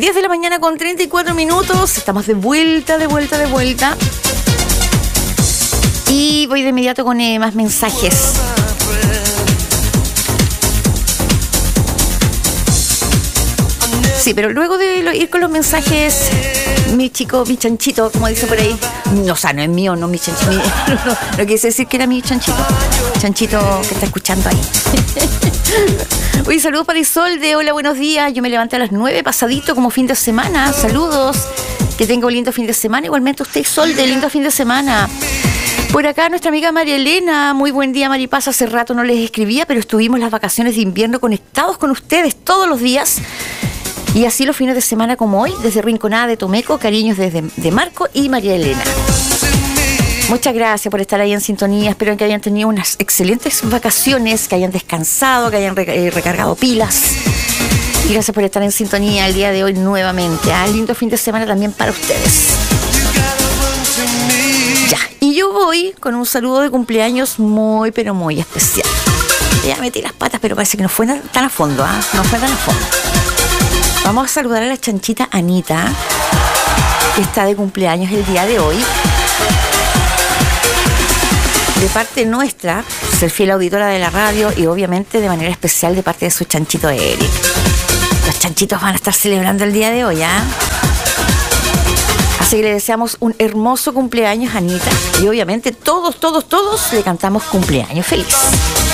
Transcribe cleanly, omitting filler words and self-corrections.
10 de la mañana con 34 minutos. Estamos de vuelta. Y voy de inmediato con más mensajes. Sí, pero luego de ir con los mensajes, mi chanchito, como dice por ahí. No, o sea, no es mío, no mi chanchito. No quise decir que era mi chanchito. Chanchito que está escuchando ahí. Oye, saludos para Isolde. Hola, buenos días. Yo me levanté a las 9 pasadito como fin de semana. Saludos. Que tenga un lindo fin de semana. Igualmente usted, Isolde, lindo fin de semana. Por acá nuestra amiga María Elena. Muy buen día, Maripaz. Hace rato no les escribía, pero estuvimos las vacaciones de invierno conectados con ustedes todos los días. Y así los fines de semana como hoy, desde Rinconada de Tomeco, cariños de Marco y María Elena. Muchas gracias por estar ahí en sintonía. Espero que hayan tenido unas excelentes vacaciones, que hayan descansado, que hayan recargado pilas. Y gracias por estar en sintonía el día de hoy nuevamente. Lindo fin de semana también para ustedes. Ya, y yo voy con un saludo de cumpleaños muy, pero muy especial. Ya metí las patas, pero parece que no fue tan a fondo, No fue tan a fondo. Vamos a saludar a la chanchita Anita, que está de cumpleaños el día de hoy. De parte nuestra, ser fiel auditora de la radio y obviamente de manera especial de parte de su chanchito Eric. Los chanchitos van a estar celebrando el día de hoy, Así que le deseamos un hermoso cumpleaños a Anita y obviamente todos le cantamos cumpleaños feliz.